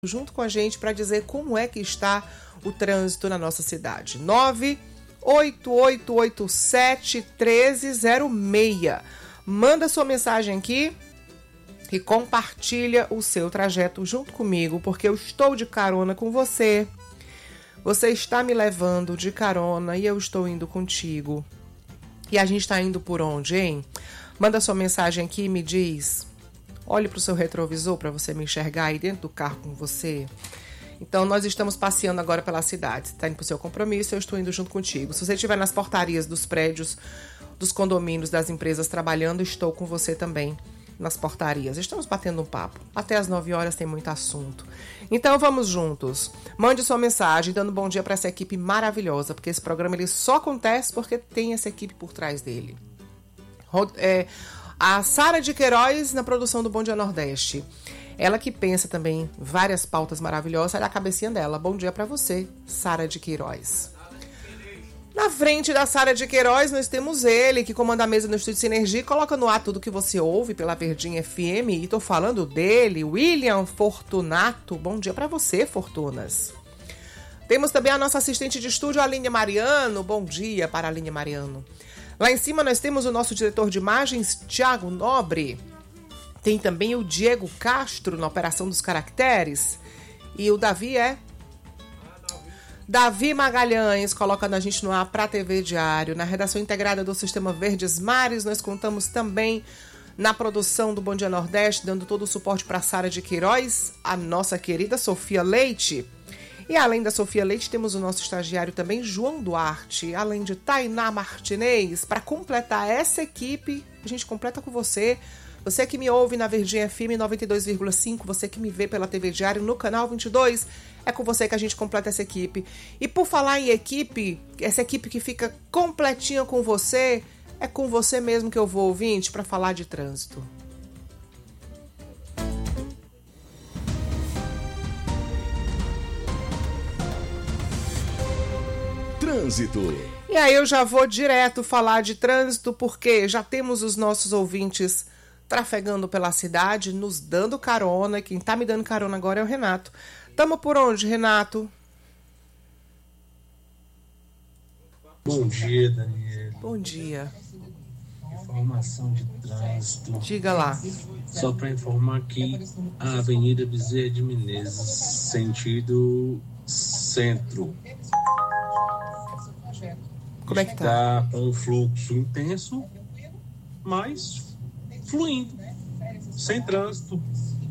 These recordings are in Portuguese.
junto com a gente para dizer como é que está o trânsito na nossa cidade. 98887-1306. Manda sua mensagem aqui e compartilha o seu trajeto junto comigo, porque eu estou de carona com você. Você está me levando de carona e eu estou indo contigo. E a gente está indo por onde, hein? Manda sua mensagem aqui e me diz. Olhe para o seu retrovisor para você me enxergar aí dentro do carro com você. Então, nós estamos passeando agora pela cidade. Você está indo para o seu compromisso, eu estou indo junto contigo. Se você estiver nas portarias dos prédios, dos condomínios, das empresas trabalhando, estou com você também nas portarias. Estamos batendo um papo. Até às 9 horas tem muito assunto. Então, vamos juntos. Mande sua mensagem, dando bom dia para essa equipe maravilhosa, porque esse programa ele só acontece porque tem essa equipe por trás dele. A Sara de Queiroz na produção do Bom Dia Nordeste. Ela que pensa também várias pautas maravilhosas. Olha a cabecinha dela. Bom dia pra você, Sara de Queiroz. Na frente da Sara de Queiroz, nós temos ele, que comanda a mesa no Estúdio Sinergia e coloca no ar tudo que você ouve pela Verdinha FM. E tô falando dele, William Fortunato. Bom dia pra você, Fortunas. Temos também a nossa assistente de estúdio, Aline Mariano. Bom dia para a Aline Mariano. Lá em cima nós temos o nosso diretor de imagens, Thiago Nobre. Tem também o Diego Castro na operação dos caracteres. E o Davi Davi Magalhães, colocando a gente no ar para a TV Diário. Na redação integrada do Sistema Verdes Mares, nós contamos também na produção do Bom Dia Nordeste, dando todo o suporte para a Sara de Queiroz, a nossa querida Sofia Leite. E além da Sofia Leite, temos o nosso estagiário também, João Duarte, além de Tainá Martinez. Para completar essa equipe, a gente completa com você. Você que me ouve na Verdinha FM 92,5, você que me vê pela TV Diário no canal 22, é com você que a gente completa essa equipe. E por falar em equipe, essa equipe que fica completinha com você, é com você mesmo que eu vou, ouvinte, para falar de trânsito. Trânsito. E aí eu já vou direto falar de trânsito, porque já temos os nossos ouvintes trafegando pela cidade, nos dando carona. Quem tá me dando carona agora é o Renato. Tamo por onde, Renato? Bom dia, Daniela. Bom dia. Informação de trânsito. Diga lá. Só para informar aqui, a Avenida Bezerra de Menezes, sentido centro. Como é que tá? Está com um fluxo intenso, mas fluindo, sem trânsito.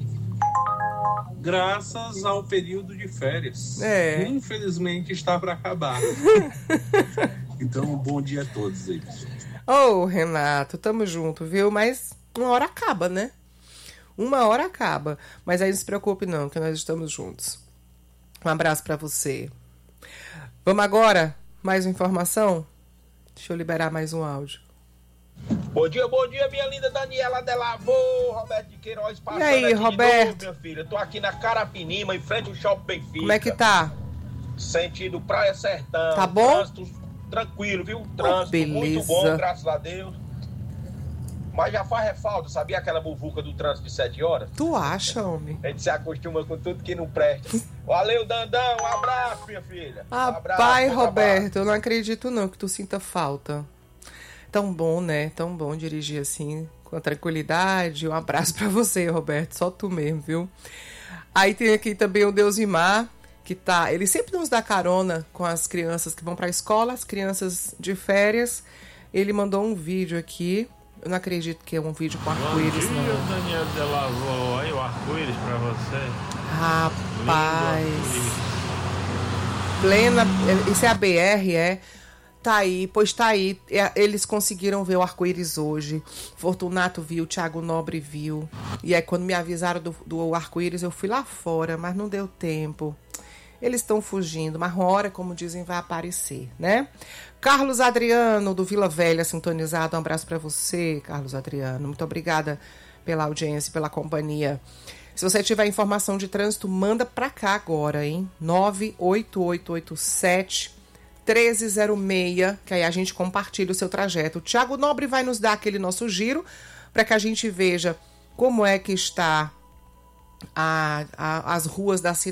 Graças ao período de férias. Que infelizmente está para acabar. Então, bom dia a todos aí, pessoal. Ô, Renato, tamo junto, viu? Mas uma hora acaba, né? Uma hora acaba. Mas aí não se preocupe não, que nós estamos juntos. Um abraço para você. Vamos agora? Mais uma informação? Deixa eu liberar mais um áudio. Bom dia, minha linda Daniela Delavô, Roberto de Queiroz passando. E aí, aqui Roberto? de novo, minha filha. Tô aqui na Carapinima, em frente ao Shopping Benfica. Como é que tá? Sentido Praia Sertão. Tá bom? Trânsito tranquilo, viu? Trânsito beleza. muito bom, graças a Deus. Mas já faz falta, sabia aquela buvuca do trânsito de 7 horas? Tu acha, homem? A gente se acostuma com tudo que não presta. Valeu, Dandão, um abraço, minha filha. Pai, Roberto, eu não acredito não que tu sinta falta. Tão bom, né? Tão bom dirigir assim, com tranquilidade. Um abraço pra você, Roberto. Só tu mesmo, viu? Aí tem aqui também o Deusimar, que tá... Ele sempre nos dá carona com as crianças que vão pra escola, as crianças de férias. Ele mandou um vídeo aqui. Eu não acredito que é um vídeo com arco-íris, não. Bom dia, Daniel Delavô. Aí o arco-íris pra você. Rapaz. Plena... Isso é a BR, é? Tá aí, pois tá aí. Eles conseguiram ver o arco-íris hoje. Fortunato viu, Thiago Nobre viu. E aí, quando me avisaram do arco-íris, eu fui lá fora, mas não deu tempo. Eles estão fugindo, mas uma hora, como dizem, vai aparecer, né? Carlos Adriano, do Vila Velha, sintonizado. Um abraço para você, Carlos Adriano. Muito obrigada pela audiência, pela companhia. Se você tiver informação de trânsito, manda para cá agora, hein? 98887-1306, que aí a gente compartilha o seu trajeto. O Thiago Nobre vai nos dar aquele nosso giro para que a gente veja como é que está as ruas da cidade.